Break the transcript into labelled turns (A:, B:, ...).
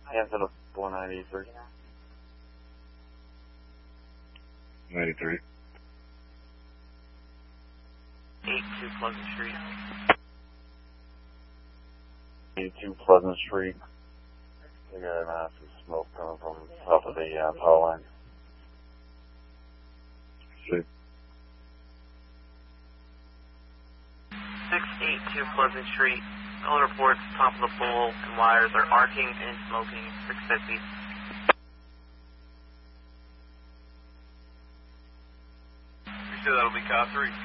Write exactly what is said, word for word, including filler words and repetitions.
A: Hanson of four ninety-three.
B: ninety-three.
C: eighty-two Pleasant Street.
A: eighty-two Pleasant Street. We got a massive smoke coming from top of the uh, power line.
B: See.
C: six eighty-two Pleasant Street. All reports, top of the pole and wires are arcing and smoking. six fifty.
D: You said that'll be Car three.